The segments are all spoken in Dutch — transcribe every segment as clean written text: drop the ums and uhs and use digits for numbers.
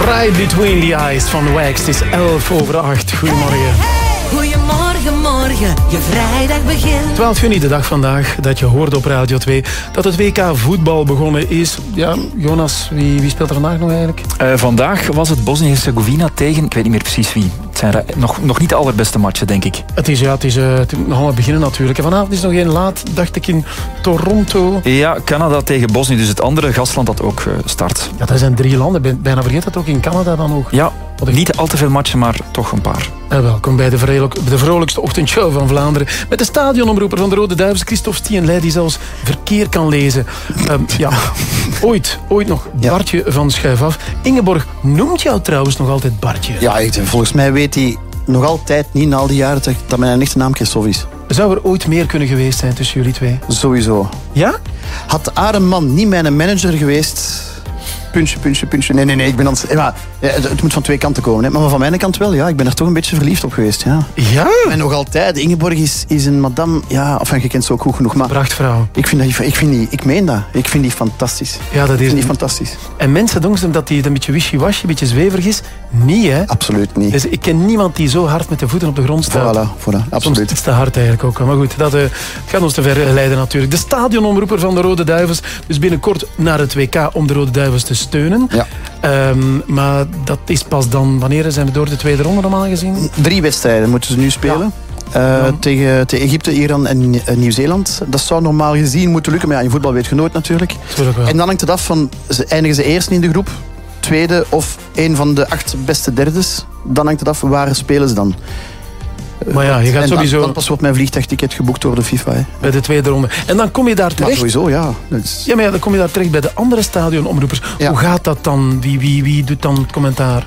Right Between the Eyes van Wax. Het is 7:11. Goedemorgen. Goedemorgen, morgen, je vrijdag begint. 12 juni, de dag vandaag dat je hoorde op Radio 2 dat het WK voetbal begonnen is. Ja, Jonas, wie speelt er vandaag nog eigenlijk? Vandaag was het Bosnië-Herzegovina tegen, ik weet niet meer precies wie. Het zijn nog niet de allerbeste matchen, denk ik. Het is nog aan het beginnen natuurlijk. En vanavond is nog één laat, dacht ik, in Toronto. Ja, Canada tegen Bosnië, dus het andere gastland dat ook start. Ja, dat zijn 3 landen. Bijna vergeet dat ook in Canada dan ook. Ja, niet al te veel matchen, maar toch een paar. Welkom bij de vrolijkste ochtendshow van Vlaanderen. Met de stadionomroeper van de Rode Duivels, Christophe Stienley, die zelfs verkeer kan lezen. Ooit nog Bartje van Schuif af. Ingeborg noemt jou trouwens nog altijd Bartje. Ja, volgens mij weet hij nog altijd niet na al die jaren dat mijn echte naam Christophe is. Zou er ooit meer kunnen geweest zijn tussen jullie twee? Sowieso. Ja? Had Arenman niet mijn manager geweest... Puntje. Nee. Ik ben het moet van 2 kanten komen. Hè. Maar van mijn kant wel, ja. Ik ben er toch een beetje verliefd op geweest, ja. Ja? En nog altijd. Ingeborg is een madame... Ja, enfin, je kent ze ook goed genoeg. Maar prachtvrouw. Ik meen dat. Ik vind die fantastisch. Ja, dat is... Ik vind die fantastisch. En mensen denken dat die een beetje wishy-washy, een beetje zweverig is. Niet, hè? Absoluut niet. Dus ik ken niemand die zo hard met de voeten op de grond staat. Voilà. Absoluut. Soms is te hard eigenlijk ook. Maar goed, dat gaat ons te ver leiden natuurlijk. De stadionomroeper van de Rode Duivels. Dus binnenkort naar het WK om de Rode Duivels te steunen. Ja. Maar dat is pas dan... Wanneer zijn we door de tweede ronde normaal gezien? 3 wedstrijden moeten ze nu spelen. Ja. Tegen Egypte, Iran en Nieuw-Zeeland. Dat zou normaal gezien moeten lukken. Maar ja, in voetbal weet je nooit natuurlijk. Wel. En dan hangt het af van... Eindigen ze eerst in de groep, tweede of een van de 8 beste derdes. Dan hangt het af waar spelen ze dan. Maar ja, je gaat sowieso... Dan pas wordt mijn vliegtuigticket geboekt door de FIFA. Hè. Bij de tweede ronde. En dan kom je daar terecht... Maar sowieso, ja. Ja, maar dan kom je daar terecht bij de andere stadionomroepers. Ja. Hoe gaat dat dan? Wie doet dan het commentaar?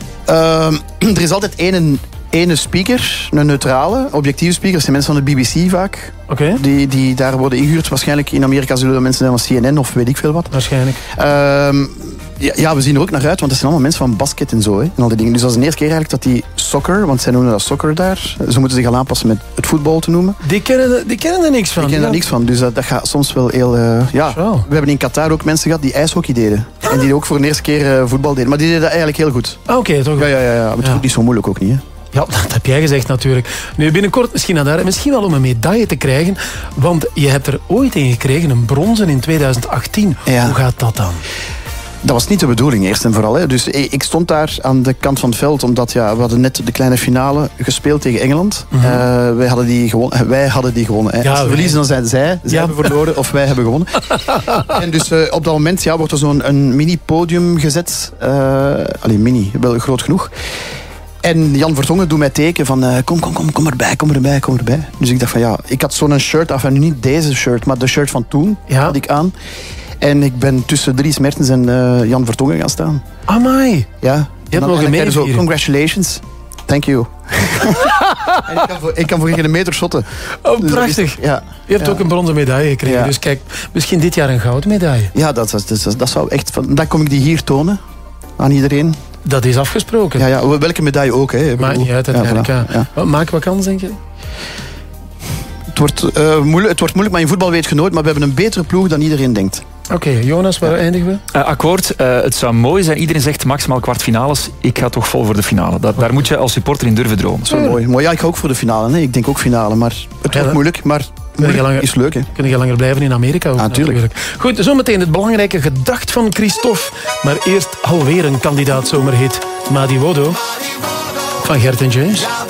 Er is altijd ene speaker, een neutrale, objectieve speaker. Dat zijn mensen van de BBC vaak. Okay. Die daar worden ingehuurd. Waarschijnlijk in Amerika zullen er mensen zijn van CNN of weet ik veel wat. Waarschijnlijk. Ja, we zien er ook naar uit, want dat zijn allemaal mensen van basket en zo. Hè, en al die dingen. Dus dat is de eerste keer eigenlijk dat die soccer, want zij noemen dat soccer daar. Ze moeten zich al aanpassen met het voetbal te noemen. Die kennen er niks van. Die kennen er niks van, dus dat gaat soms wel heel... We hebben in Qatar ook mensen gehad die ijshockey deden. En die ook voor de eerste keer voetbal deden. Maar die deden dat eigenlijk heel goed. Oké, toch? Ja. Maar het is ook niet zo moeilijk ook niet, hè. Ja, dat heb jij gezegd natuurlijk. Nu, binnenkort misschien naar daar. Misschien wel om een medaille te krijgen. Want je hebt er ooit een gekregen, een bronzen in 2018. Ja. Hoe gaat dat dan? Dat was niet de bedoeling, eerst en vooral. Hè. Dus ik stond daar aan de kant van het veld, omdat we hadden net de kleine finale gespeeld tegen Engeland. Mm-hmm. Wij hadden die gewonnen. Hè. Ja, als ze verliezen, dan zijn zij hebben verloren of wij hebben gewonnen. En dus op dat moment wordt er zo'n mini-podium gezet. Mini, wel groot genoeg. En Jan Vertongen doet mij teken van kom erbij. Dus ik dacht van ik had zo'n shirt af, en nu niet deze shirt, maar de shirt van toen had ik aan. En ik ben tussen Dries Mertens en Jan Vertongen gaan staan. Amai. Ja. Je hebt nog een mee zo, congratulations. Thank you. En ik kan voor geen meter shotten. Oh, prachtig. Dus, ja. Je hebt ook een bronzen medaille gekregen. Ja. Dus kijk, misschien dit jaar een gouden medaille. Ja, dat zou echt... Dan kom ik die hier tonen aan iedereen. Dat is afgesproken. Ja, welke medaille ook. Hè. Maakt niet uit uiteindelijk. Ja. Maak wat kans, denk je? Het wordt moeilijk, maar in voetbal weet je nooit. Maar we hebben een betere ploeg dan iedereen denkt. Oké, Jonas, waar eindigen we? Akkoord. Het zou mooi zijn. Iedereen zegt maximaal kwartfinales. Ik ga toch vol voor de finale. Daar moet je als supporter in durven dromen. Zo mooi. Ja, ik ga ook voor de finale. Hè. Ik denk ook finale. Maar het wordt moeilijk. Maar is leuk, hè? Kun je langer blijven in Amerika ook? Natuurlijk. Goed, zometeen het belangrijke gedacht van Christophe. Maar eerst alweer een kandidaat zomerhit. Madi Wodo van Gert en James.